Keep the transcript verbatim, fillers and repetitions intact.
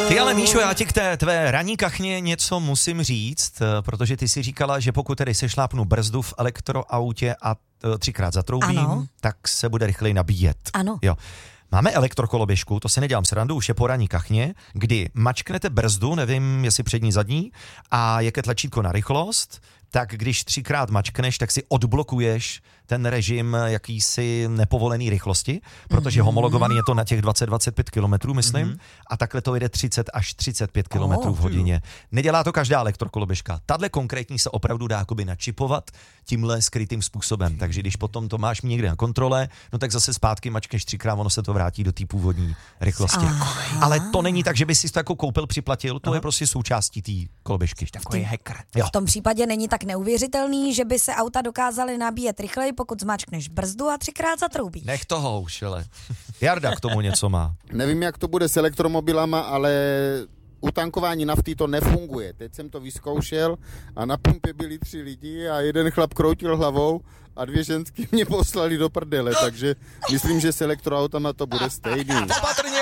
Ty ale Míšo, já ti k té tvé ranní kachně něco musím říct, protože ty si říkala, že pokud tedy sešlápnu brzdu v elektroautě a třikrát zatroubím, ano, tak se bude rychleji nabíjet. Ano. Jo. Máme elektrokoloběžku, to si nedělám srandu, už je po ranní kachně, kdy mačknete brzdu, nevím, jestli přední, zadní, a jak je tlačítko na rychlost, tak když třikrát mačkneš, tak si odblokuješ ten režim jakýsi nepovolený rychlosti, protože mm-hmm. homologovaný je to na těch dvacet až dvacet pět kilometrů, myslím, mm-hmm. a takhle to jede třicet až třicet pět kilometrů v hodině. Nedělá to každá elektrokoloběžka. Tadle konkrétní se opravdu dá jakoby načipovat tímhle skrytým způsobem, takže když potom to máš někde na kontrole, no tak zase zpátky mačkneš třikrát, ono se to vrátí do té původní rychlosti. Aha. Ale to není tak, že by si to jako koupil, připlatil, to Aha. je prostě součástí té koloběžky. Takový hacker. Jo. V tom případě není tak neuvěřitelný, že by se auta dokázaly nabíjet rychleji, pokud zmáčkneš brzdu a třikrát zatroubíš. Nech toho už, ale Jarda k tomu něco má. Nevím, jak to bude s elektromobilama, ale u tankování nafty to nefunguje. Teď jsem to vyzkoušel a na pumpě byli tři lidi a jeden chlap kroutil hlavou a dvě ženský mě poslali do prdele, takže myslím, že s elektroautama to bude stejný.